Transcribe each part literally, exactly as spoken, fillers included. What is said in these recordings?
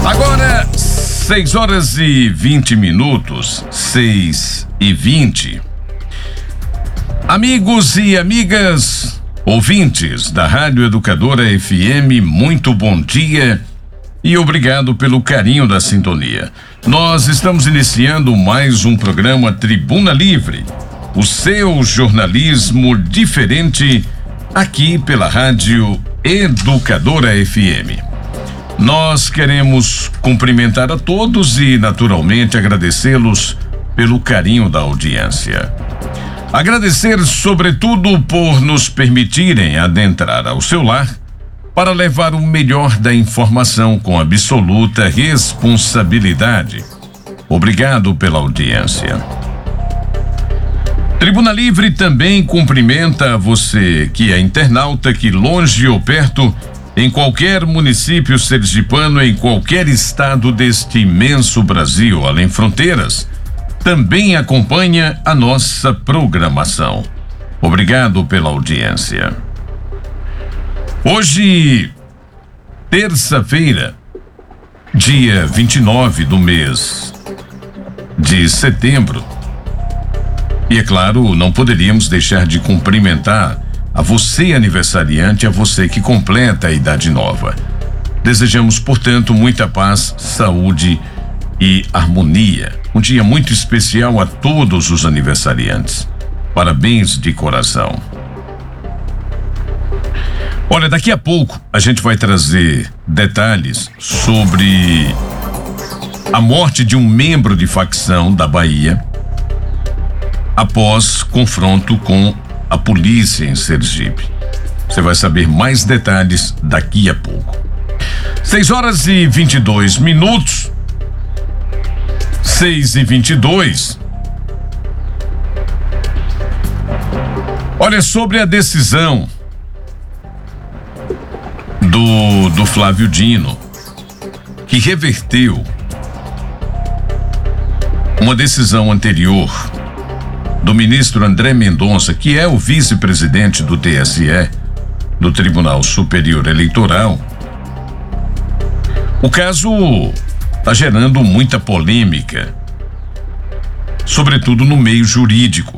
Agora, seis horas e vinte minutos, seis e vinte. Amigos e amigas, ouvintes da Rádio Educadora F M, muito bom dia e obrigado pelo carinho da sintonia. Nós estamos iniciando mais um programa Tribuna Livre, o seu jornalismo diferente, aqui pela Rádio Educadora F M. Nós queremos cumprimentar a todos e, naturalmente, agradecê-los pelo carinho da audiência. Agradecer, sobretudo, por nos permitirem adentrar ao seu lar para levar o melhor da informação com absoluta responsabilidade. Obrigado pela audiência. Tribuna Livre também cumprimenta você que é internauta, que longe ou perto, em qualquer município sergipano, em qualquer estado deste imenso Brasil, além fronteiras, também acompanha a nossa programação. Obrigado pela audiência. Hoje, terça-feira, dia vinte e nove do mês de setembro, e é claro, não poderíamos deixar de cumprimentar a você aniversariante, a você que completa a idade nova. Desejamos, portanto, muita paz, saúde e harmonia. Um dia muito especial a todos os aniversariantes. Parabéns de coração. Olha, daqui a pouco a gente vai trazer detalhes sobre a morte de um membro de facção da Bahia após confronto com a polícia em Sergipe. Você vai saber mais detalhes daqui a pouco. seis horas e vinte e dois minutos. seis e vinte e dois. Olha, sobre a decisão do, do Flávio Dino, que reverteu uma decisão anterior do ministro André Mendonça, que é o vice-presidente do T S E, do Tribunal Superior Eleitoral. O caso está gerando muita polêmica, sobretudo no meio jurídico.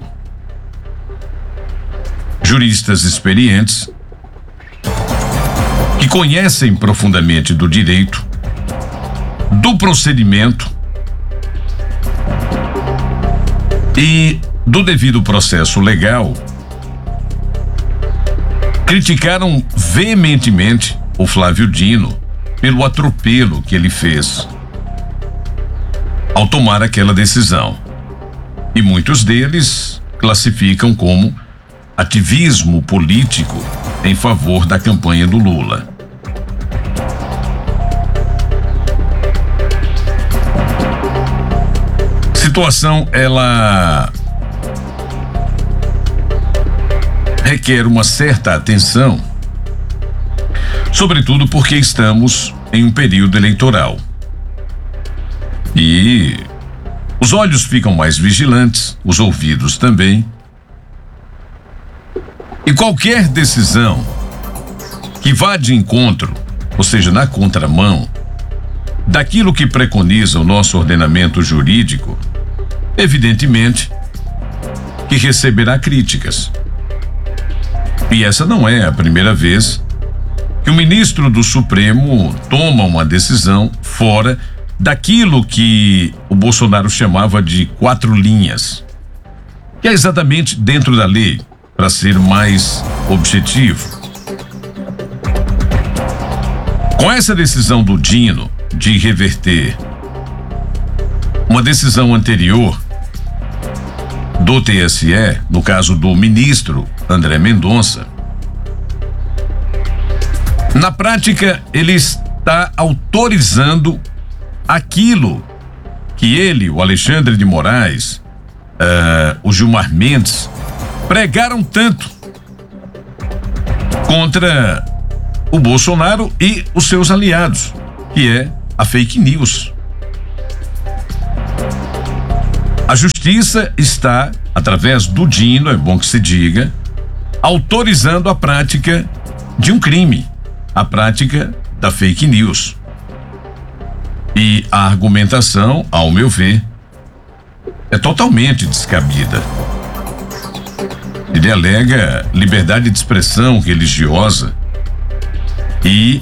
Juristas experientes que conhecem profundamente do direito, do procedimento e do devido processo legal, criticaram veementemente o Flávio Dino pelo atropelo que ele fez ao tomar aquela decisão. E muitos deles classificam como ativismo político em favor da campanha do Lula. Situação, ela requer uma certa atenção, sobretudo porque estamos em um período eleitoral. E os olhos ficam mais vigilantes, os ouvidos também. E qualquer decisão que vá de encontro, ou seja, na contramão, daquilo que preconiza o nosso ordenamento jurídico, evidentemente que receberá críticas. E essa não é a primeira vez que o ministro do Supremo toma uma decisão fora daquilo que o Bolsonaro chamava de quatro linhas, que é exatamente dentro da lei, para ser mais objetivo. Com essa decisão do Dino de reverter uma decisão anterior do T S E, no caso do ministro André Mendonça, na prática ele está autorizando aquilo que ele, o Alexandre de Moraes, uh, o Gilmar Mendes, pregaram tanto contra o Bolsonaro e os seus aliados, que é a fake news. A justiça está, através do Dino, é bom que se diga, autorizando a prática de um crime, a prática da fake news. E a argumentação, ao meu ver, é totalmente descabida. Ele alega liberdade de expressão religiosa e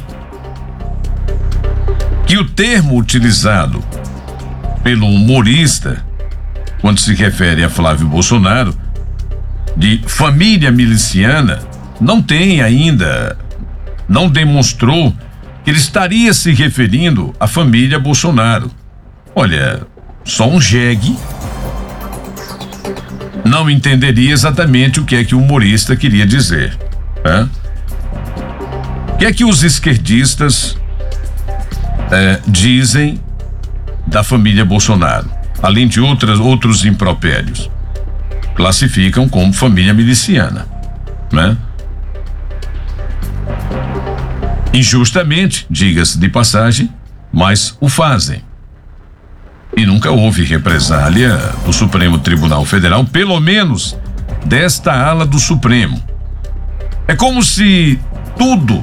que o termo utilizado pelo humorista, quando se refere a Flávio Bolsonaro, de família miliciana, não tem ainda, não demonstrou que ele estaria se referindo à família Bolsonaro. Olha, só um jegue não entenderia exatamente o que é que o humorista queria dizer. Né? O que é que os esquerdistas é, dizem da família Bolsonaro, além de outras, outros impropérios? Classificam como família miliciana, né? Injustamente, diga-se de passagem, mas o fazem. E nunca houve represália do Supremo Tribunal Federal, pelo menos desta ala do Supremo. É como se tudo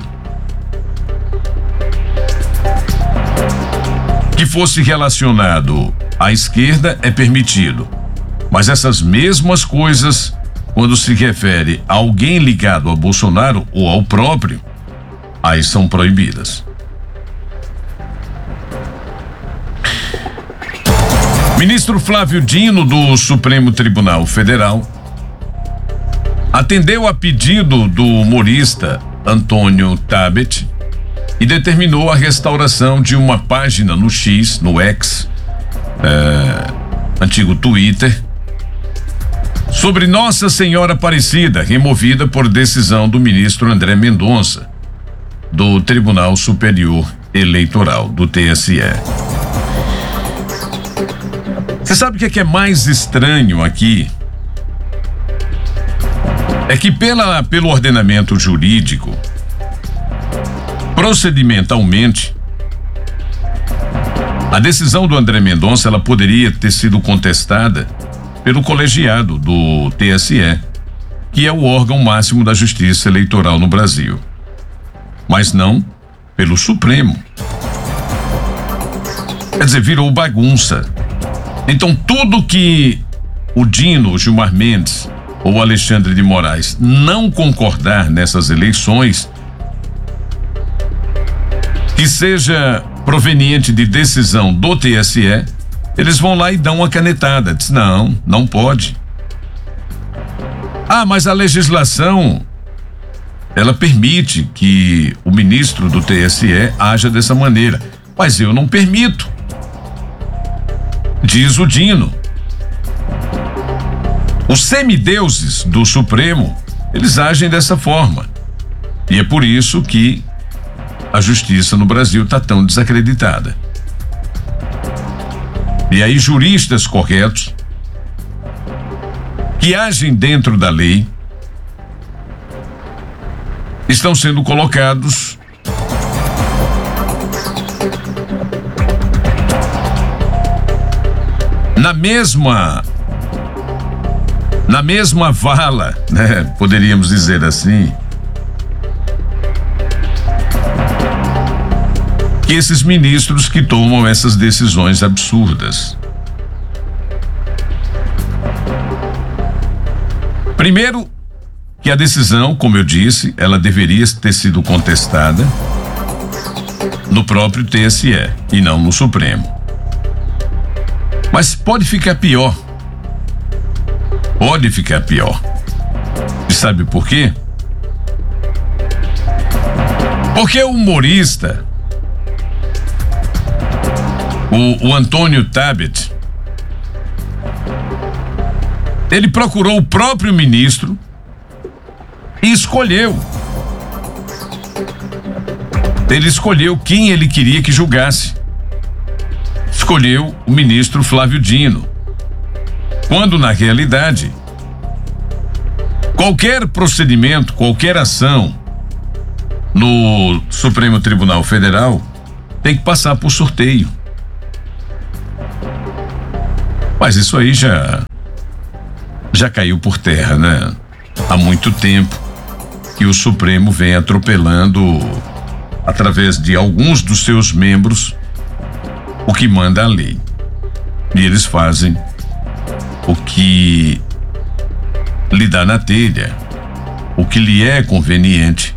que fosse relacionado à esquerda é permitido. Mas essas mesmas coisas, quando se refere a alguém ligado a Bolsonaro ou ao próprio, aí são proibidas. Ministro Flávio Dino, do Supremo Tribunal Federal, atendeu a pedido do humorista Antônio Tabet e determinou a restauração de uma página no X, no X, é, antigo Twitter, sobre Nossa Senhora Aparecida, removida por decisão do ministro André Mendonça, do Tribunal Superior Eleitoral, do T S E. Você sabe o que é, que é mais estranho aqui? É que pela, pelo ordenamento jurídico, procedimentalmente, a decisão do André Mendonça ela poderia ter sido contestada pelo colegiado do T S E, que é o órgão máximo da Justiça Eleitoral no Brasil, mas não pelo Supremo. Quer dizer, virou bagunça. Então, tudo que o Dino, o Gilmar Mendes ou o Alexandre de Moraes não concordar nessas eleições, que seja proveniente de decisão do T S E, eles vão lá e dão uma canetada. Diz, não, não pode. Ah, mas a legislação, ela permite que o ministro do T S E haja dessa maneira. Mas eu não permito. Diz o Dino. Os semideuses do Supremo, eles agem dessa forma. E é por isso que a justiça no Brasil está tão desacreditada. E aí juristas corretos, que agem dentro da lei, estão sendo colocados na mesma na mesma vala, né? Poderíamos dizer assim, que esses ministros que tomam essas decisões absurdas. Primeiro, que a decisão, como eu disse, ela deveria ter sido contestada no próprio T S E e não no Supremo. Mas pode ficar pior. Pode ficar pior. E sabe por quê? Porque o humorista, o, o Antônio Tabet, ele procurou o próprio ministro e escolheu. Ele escolheu quem ele queria que julgasse. Escolheu o ministro Flávio Dino. Quando, na realidade, qualquer procedimento, qualquer ação no Supremo Tribunal Federal tem que passar por sorteio. Mas isso aí já já caiu por terra, né? Há muito tempo que o Supremo vem atropelando, através de alguns dos seus membros, o que manda a lei. E eles fazem o que lhe dá na telha, o que lhe é conveniente,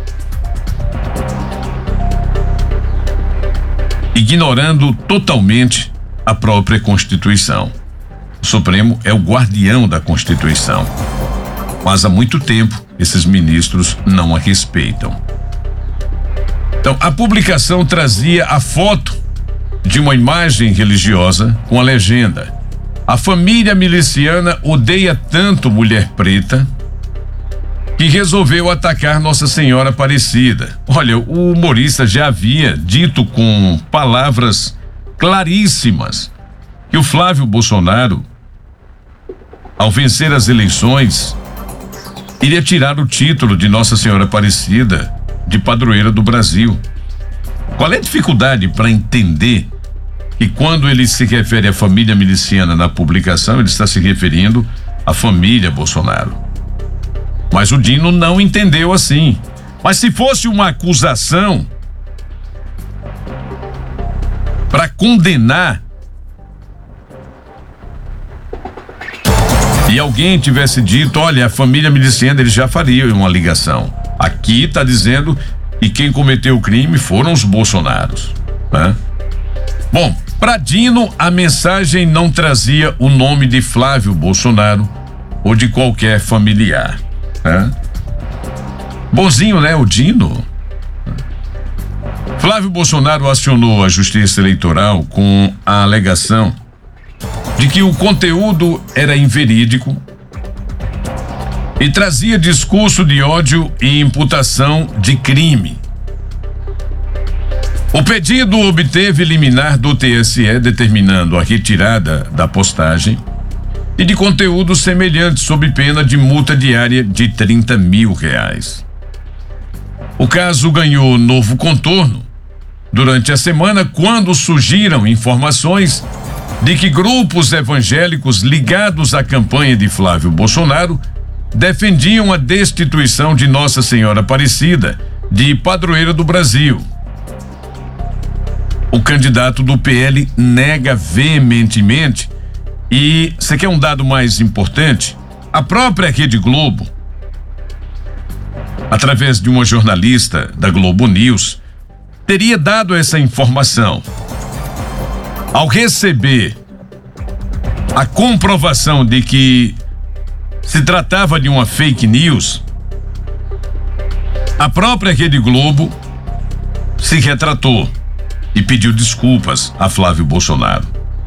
ignorando totalmente a própria Constituição. O Supremo é o guardião da Constituição, mas há muito tempo esses ministros não a respeitam. Então, a publicação trazia a foto de uma imagem religiosa com a legenda: a família miliciana odeia tanto mulher preta que resolveu atacar Nossa Senhora Aparecida. Olha, o humorista já havia dito com palavras claríssimas que o Flávio Bolsonaro, ao vencer as eleições, iria tirar o título de Nossa Senhora Aparecida de padroeira do Brasil. Qual é a dificuldade para entender que quando ele se refere à família miliciana na publicação, ele está se referindo à família Bolsonaro? Mas o Dino não entendeu assim. Mas se fosse uma acusação para condenar e alguém tivesse dito, olha, a família miliciana, ele já faria uma ligação. Aqui está dizendo que quem cometeu o crime foram os Bolsonaros, né? Bom, para Dino, a mensagem não trazia o nome de Flávio Bolsonaro ou de qualquer familiar, né? Bonzinho, né, o Dino? Flávio Bolsonaro acionou a Justiça Eleitoral com a alegação de que o conteúdo era inverídico e trazia discurso de ódio e imputação de crime. O pedido obteve liminar do T S E determinando a retirada da postagem e de conteúdo semelhante sob pena de multa diária de trinta mil reais. O caso ganhou novo contorno durante a semana quando surgiram informações de que grupos evangélicos ligados à campanha de Flávio Bolsonaro defendiam a destituição de Nossa Senhora Aparecida de padroeira do Brasil. O candidato do P L nega veementemente e, você quer um dado mais importante? A própria Rede Globo, através de uma jornalista da Globo News, teria dado essa informação. Ao receber a comprovação de que se tratava de uma fake news, a própria Rede Globo se retratou e pediu desculpas a Flávio Bolsonaro.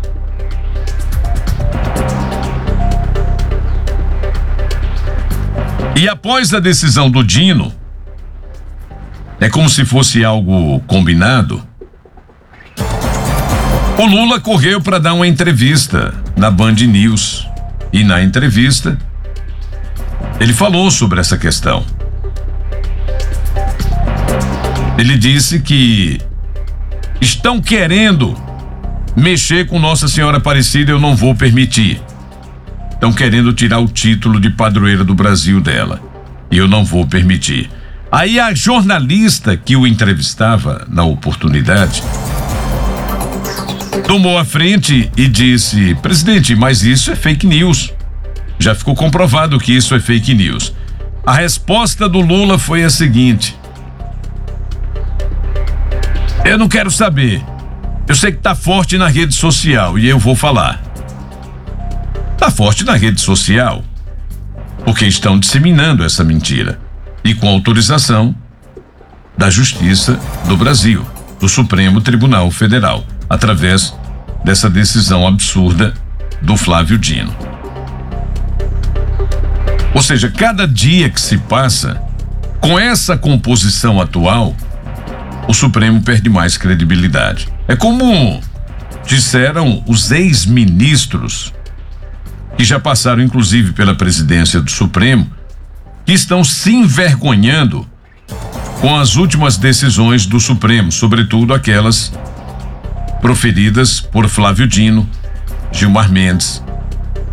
E após a decisão do Dino, é como se fosse algo combinado, o Lula correu para dar uma entrevista na Band News. E na entrevista, ele falou sobre essa questão. Ele disse que estão querendo mexer com Nossa Senhora Aparecida, eu não vou permitir. Estão querendo tirar o título de padroeira do Brasil dela, e eu não vou permitir. Aí a jornalista que o entrevistava na oportunidade tomou a frente e disse: presidente, mas isso é fake news. Já ficou comprovado que isso é fake news. A resposta do Lula foi a seguinte: eu não quero saber. Eu sei que tá forte na rede social e eu vou falar. Tá forte na rede social porque estão disseminando essa mentira e com autorização da Justiça do Brasil, do Supremo Tribunal Federal, através dessa decisão absurda do Flávio Dino. Ou seja, cada dia que se passa com essa composição atual, o Supremo perde mais credibilidade. É como disseram os ex-ministros que já passaram inclusive pela presidência do Supremo, que estão se envergonhando com as últimas decisões do Supremo, sobretudo aquelas proferidas por Flávio Dino, Gilmar Mendes